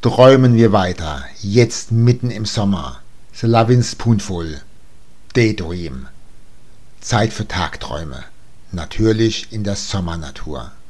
träumen wir weiter, jetzt mitten im Sommer. The Lovin' Spoonful, Daydream. Zeit für Tagträume, natürlich in der Sommernatur.